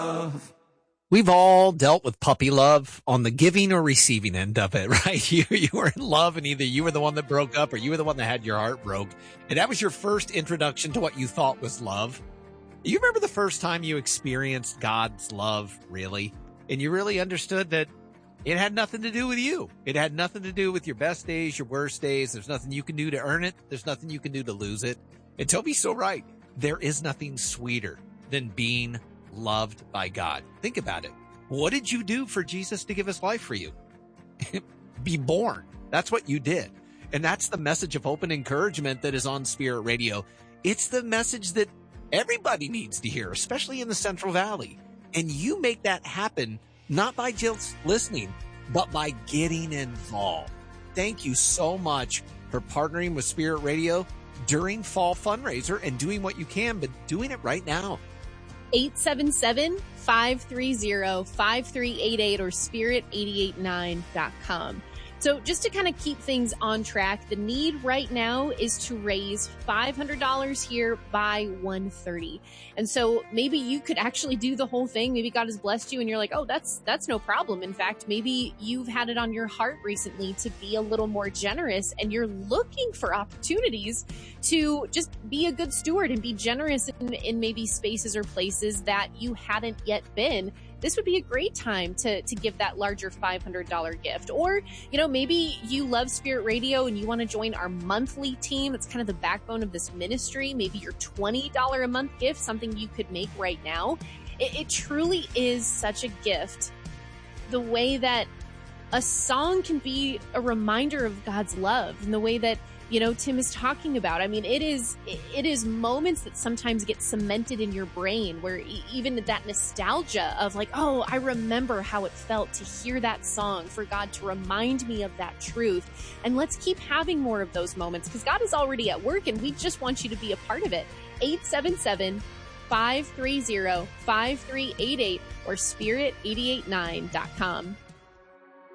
We've all dealt with puppy love on the giving or receiving end of it, right? You were in love and either you were the one that broke up or you were the one that had your heart broke. And that was your first introduction to what you thought was love. You remember the first time you experienced God's love, really? And you really understood that it had nothing to do with you. It had nothing to do with your best days, your worst days. There's nothing you can do to earn it. There's nothing you can do to lose it. And Toby's so right. There is nothing sweeter than being loved by God. Think about it. What did you do for Jesus to give his life for you? Be born. That's what you did. And that's the message of hope and encouragement that is on Spirit Radio. It's the message that everybody needs to hear, especially in the Central Valley. And you make that happen, not by just listening, but by getting involved. Thank you so much for partnering with Spirit Radio during Fall Fundraiser and doing what you can, but doing it right now. 877-530-5388 or spirit889.com. So just to kind of keep things on track, the need right now is to raise $500 here by 1:30. And so maybe you could actually do the whole thing. Maybe God has blessed you and you're like, oh, that's no problem. In fact, maybe you've had it on your heart recently to be a little more generous and you're looking for opportunities to just be a good steward and be generous in maybe spaces or places that you hadn't yet been. This would be a great time to give that larger $500 gift. Or, maybe you love Spirit Radio and you want to join our monthly team. It's kind of the backbone of this ministry. Maybe your $20 a month gift, something you could make right now. It truly is such a gift. The way that a song can be a reminder of God's love and the way that Tim is talking about. I mean, it is moments that sometimes get cemented in your brain where even that nostalgia of like, oh, I remember how it felt to hear that song, for God to remind me of that truth. And let's keep having more of those moments because God is already at work and we just want you to be a part of it. 877-530-5388 or spirit889.com.